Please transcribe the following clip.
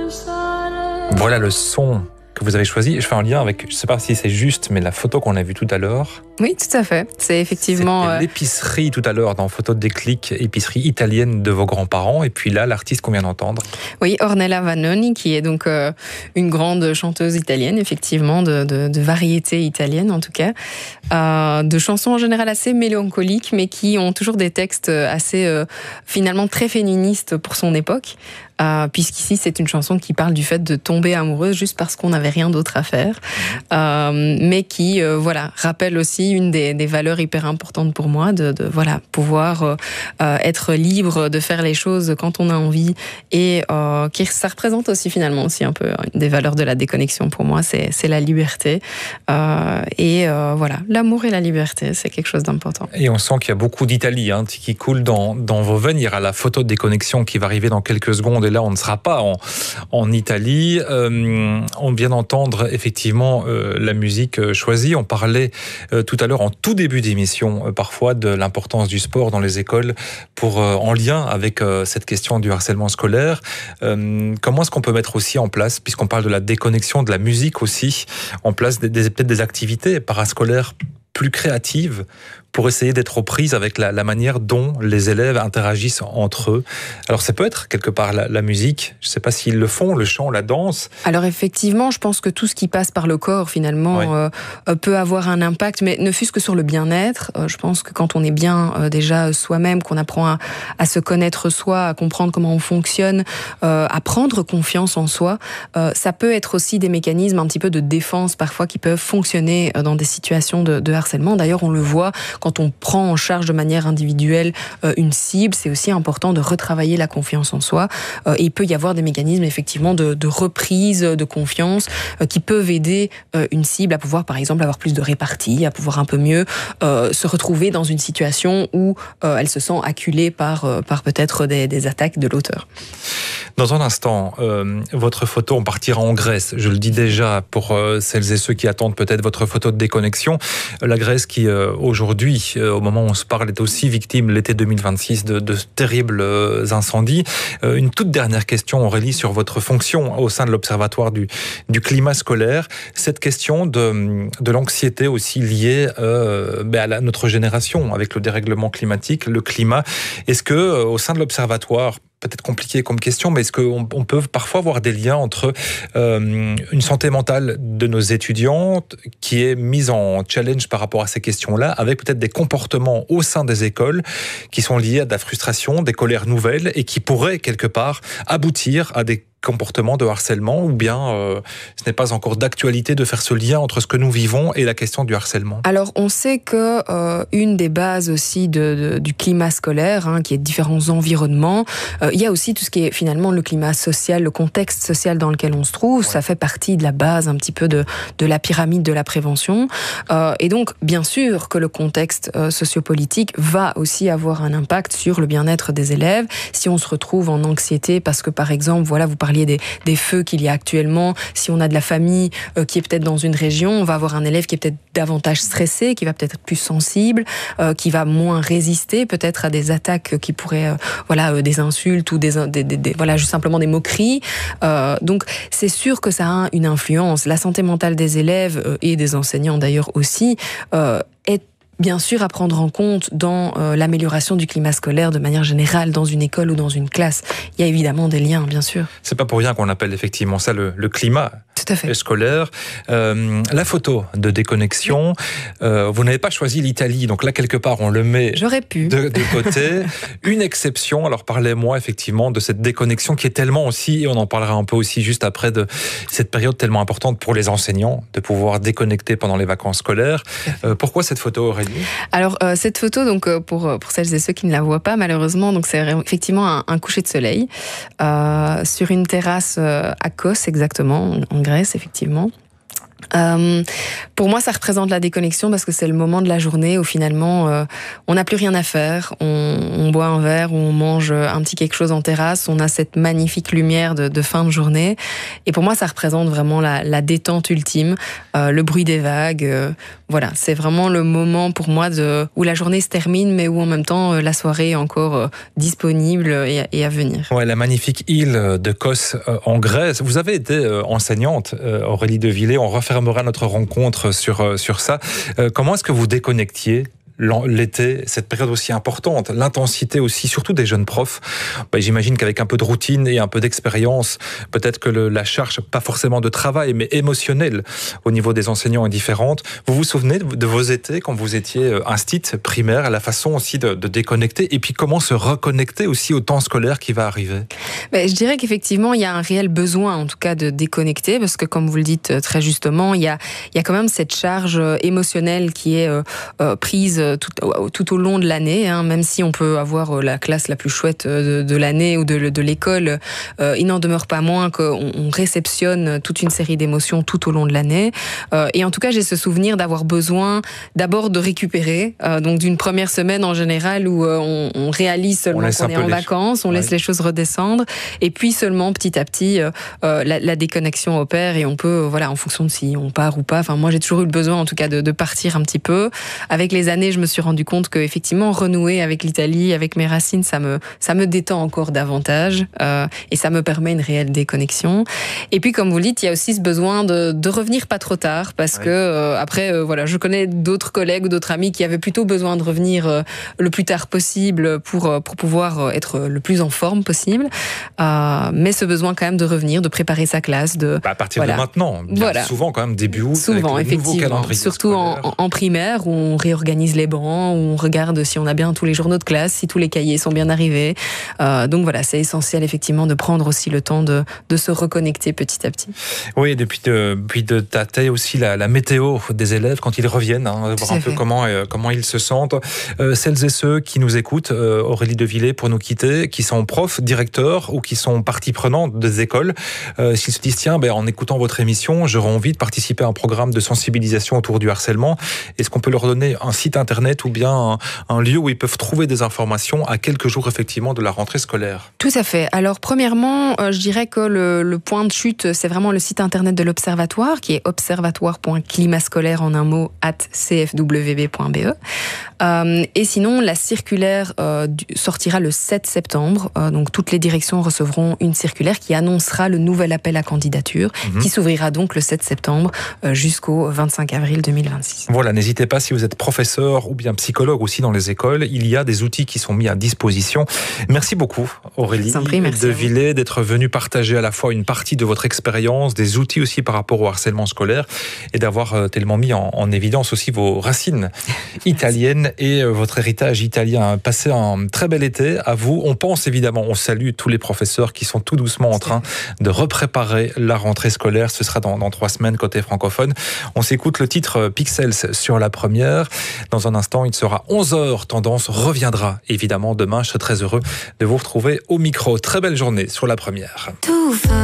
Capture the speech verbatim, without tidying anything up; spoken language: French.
Voilà le son que vous avez choisi. Je fais un lien avec, je ne sais pas si c'est juste, mais la photo qu'on a vue tout à l'heure. Oui, tout à fait. C'est effectivement... C'était euh... l'épicerie tout à l'heure, dans Photo de déclic, épicerie italienne de vos grands-parents. Et puis là, l'artiste qu'on vient d'entendre. Oui, Ornella Vanoni, qui est donc euh, une grande chanteuse italienne, effectivement, de, de, de variété italienne en tout cas. Euh, de chansons en général assez mélancoliques, mais qui ont toujours des textes assez, euh, finalement, très féministes pour son époque. Euh, puisqu'ici c'est une chanson qui parle du fait de tomber amoureuse juste parce qu'on n'avait rien d'autre à faire, euh, mais qui euh, voilà rappelle aussi une des, des valeurs hyper importantes pour moi, de, de voilà pouvoir euh, être libre de faire les choses quand on a envie, et euh, qui ça représente aussi finalement aussi un peu une des valeurs de la déconnexion pour moi, c'est, c'est la liberté, euh, et euh, voilà, l'amour et la liberté, c'est quelque chose d'important. Et on sent qu'il y a beaucoup d'Italie hein, qui coule dans, dans vos veines. Il y aura la photo de déconnexion qui va arriver dans quelques secondes. Et là, on ne sera pas en, en Italie. Euh, on vient d'entendre effectivement euh, la musique choisie. On parlait euh, tout à l'heure, en tout début d'émission, euh, parfois de l'importance du sport dans les écoles pour, euh, en lien avec euh, cette question du harcèlement scolaire. Euh, comment est-ce qu'on peut mettre aussi en place, puisqu'on parle de la déconnexion, de la musique aussi, en place des, des, peut-être des activités parascolaires plus créatives pour essayer d'être aux prises avec la, la manière dont les élèves interagissent entre eux. Alors ça peut être quelque part la, la musique, je ne sais pas s'ils le font, le chant, la danse. Alors effectivement, je pense que tout ce qui passe par le corps finalement oui. euh, peut avoir un impact, mais ne fût-ce que sur le bien-être. Euh, je pense que quand on est bien euh, déjà soi-même, qu'on apprend à, à se connaître soi, à comprendre comment on fonctionne, euh, à prendre confiance en soi, euh, ça peut être aussi des mécanismes un petit peu de défense parfois qui peuvent fonctionner dans des situations de, de harcèlement. D'ailleurs, on le voit quand on prend en charge de manière individuelle euh, une cible, c'est aussi important de retravailler la confiance en soi. Euh, et il peut y avoir des mécanismes effectivement de, de reprise de confiance euh, qui peuvent aider euh, une cible à pouvoir, par exemple, avoir plus de répartie, à pouvoir un peu mieux euh, se retrouver dans une situation où euh, elle se sent acculée par, euh, par peut-être des, des attaques de l'auteur. Dans un instant, euh, votre photo, on partira en Grèce. Je le dis déjà pour euh, celles et ceux qui attendent peut-être votre photo de déconnexion. La Grèce qui, euh, aujourd'hui, euh, au moment où on se parle, est aussi victime l'été deux mille vingt-six de, de terribles euh, incendies. Euh, une toute dernière question, Aurélie, sur votre fonction au sein de l'Observatoire du, du climat scolaire. Cette question de, de l'anxiété aussi liée euh, ben à la, notre génération avec le dérèglement climatique, le climat. Est-ce que euh, au sein de l'Observatoire, peut-être compliqué comme question, mais est-ce qu'on on peut parfois voir des liens entre euh, une santé mentale de nos étudiantes qui est mise en challenge par rapport à ces questions-là, avec peut-être des comportements au sein des écoles qui sont liés à de la frustration, des colères nouvelles et qui pourraient quelque part aboutir à des comportements de harcèlement, ou bien euh, ce n'est pas encore d'actualité de faire ce lien entre ce que nous vivons et la question du harcèlement? Alors, on sait que euh, une des bases aussi de, de, du climat scolaire, hein, qui est différents environnements, euh, il y a aussi tout ce qui est finalement le climat social, le contexte social dans lequel on se trouve. Ouais. Ça fait partie de la base un petit peu de, de la pyramide de la prévention. Euh, et donc, bien sûr que le contexte euh, sociopolitique va aussi avoir un impact sur le bien-être des élèves. Si on se retrouve en anxiété parce que, par exemple, voilà, vous parlez Des, des feux qu'il y a actuellement, si on a de la famille euh, qui est peut-être dans une région, on va avoir un élève qui est peut-être davantage stressé, qui va peut-être être plus sensible, euh, qui va moins résister peut-être à des attaques qui pourraient, euh, voilà, euh, des insultes ou des, des, des, des voilà, juste simplement des moqueries. Euh, donc c'est sûr que ça a une influence. La santé mentale des élèves euh, et des enseignants d'ailleurs aussi euh, est bien sûr à prendre en compte dans euh, l'amélioration du climat scolaire de manière générale dans une école ou dans une classe. Il y a évidemment des liens, bien sûr. C'est pas pour rien qu'on appelle effectivement ça le, le climat Tout à fait. scolaire. Euh, la photo de déconnexion, euh, vous n'avez pas choisi l'Italie, donc là quelque part on le met J'aurais pu. De, de côté. Une exception, alors parlez-moi effectivement de cette déconnexion qui est tellement aussi, et on en parlera un peu aussi juste après, de cette période tellement importante pour les enseignants, de pouvoir déconnecter pendant les vacances scolaires. Euh, pourquoi cette photo, Aurélie? Alors euh, cette photo, donc euh, pour pour celles et ceux qui ne la voient pas malheureusement, donc c'est effectivement un, un coucher de soleil euh, sur une terrasse euh, à Kos exactement, en Grèce effectivement. Euh, pour moi, ça représente la déconnexion parce que c'est le moment de la journée où finalement euh, on n'a plus rien à faire, on, on boit un verre ou on mange un petit quelque chose en terrasse, on a cette magnifique lumière de, de fin de journée, et pour moi ça représente vraiment la, la détente ultime, euh, le bruit des vagues, euh, voilà, c'est vraiment le moment pour moi de, où la journée se termine, mais où en même temps la soirée est encore disponible et, et à venir. Ouais, la magnifique île de Kos en Grèce. Vous avez été enseignante, Aurélie de Villers. On refermera notre rencontre sur, sur ça. Comment est-ce que vous déconnectiez l'été, cette période aussi importante, l'intensité aussi, surtout des jeunes profs? Bah, j'imagine qu'avec un peu de routine et un peu d'expérience, peut-être que le, la charge, pas forcément de travail, mais émotionnelle au niveau des enseignants est différente. Vous vous souvenez de, de vos étés quand vous étiez instite primaire, la façon aussi de, de déconnecter et puis comment se reconnecter aussi au temps scolaire qui va arriver? Ben, je dirais qu'effectivement, il y a un réel besoin, en tout cas, de déconnecter, parce que comme vous le dites très justement, il y a, il y a quand même cette charge émotionnelle qui est euh, euh, prise Tout, tout au long de l'année, hein, même si on peut avoir la classe la plus chouette de, de l'année ou de, de l'école, euh, il n'en demeure pas moins qu'on on réceptionne toute une série d'émotions tout au long de l'année. Euh, et en tout cas, j'ai ce souvenir d'avoir besoin d'abord de récupérer, euh, donc d'une première semaine en général où euh, on, on réalise seulement qu'on est en vacances, on ouais. laisse les choses redescendre, et puis seulement petit à petit euh, la, la déconnexion opère et on peut, voilà, en fonction de si on part ou pas. Enfin, moi, j'ai toujours eu le besoin, en tout cas, de, de partir un petit peu. Avec les années, je me suis rendu compte que effectivement renouer avec l'Italie, avec mes racines, ça me ça me détend encore davantage euh, et ça me permet une réelle déconnexion. Et puis comme vous le dites, il y a aussi ce besoin de, de revenir pas trop tard parce oui. que euh, après euh, voilà, je connais d'autres collègues ou d'autres amis qui avaient plutôt besoin de revenir euh, le plus tard possible pour pour pouvoir être le plus en forme possible. Euh, mais ce besoin quand même de revenir, de préparer sa classe, de bah, à partir voilà. de maintenant, bien voilà. souvent quand même début août, souvent avec le nouveau calendrier surtout en, en primaire où on réorganise les bancs, où on regarde si on a bien tous les journaux de classe, si tous les cahiers sont bien arrivés. Euh, donc voilà, c'est essentiel effectivement de prendre aussi le temps de, de se reconnecter petit à petit. Oui, et depuis de, puis de tâter aussi la, la météo des élèves quand ils reviennent, hein, voir un peu comment, euh, comment ils se sentent. Euh, celles et ceux qui nous écoutent, euh, Aurélie de Villers, pour nous quitter, qui sont profs, directeurs ou qui sont partie prenante des écoles, euh, s'ils se disent tiens, ben, en écoutant votre émission, j'aurais envie de participer à un programme de sensibilisation autour du harcèlement, est-ce qu'on peut leur donner un site internet ou bien un, un lieu où ils peuvent trouver des informations à quelques jours effectivement de la rentrée scolaire? Tout à fait. Alors premièrement, euh, je dirais que le, le point de chute, c'est vraiment le site internet de l'Observatoire, qui est observatoire point climat scolaire en un mot arobase c f w b point b e. Euh, et sinon, la circulaire euh, du, sortira le sept septembre. Euh, donc toutes les directions recevront une circulaire qui annoncera le nouvel appel à candidature, mmh. qui s'ouvrira donc le sept septembre euh, jusqu'au vingt-cinq avril deux mille vingt-six. Voilà, n'hésitez pas si vous êtes professeur ou bien psychologue aussi dans les écoles, il y a des outils qui sont mis à disposition. Merci beaucoup Aurélie prie, merci de Villers d'être venue partager à la fois une partie de votre expérience, des outils aussi par rapport au harcèlement scolaire et d'avoir tellement mis en, en évidence aussi vos racines italiennes et votre héritage italien. Passez un très bel été à vous. On pense évidemment, on salue tous les professeurs qui sont tout doucement en train de repréparer la rentrée scolaire. Ce sera dans, dans trois semaines côté francophone. On s'écoute le titre Pixels sur la première. Dans un instant, il sera onze heures. Tendance reviendra évidemment demain. Je serai très heureux de vous retrouver au micro. Très belle journée sur la première. Tout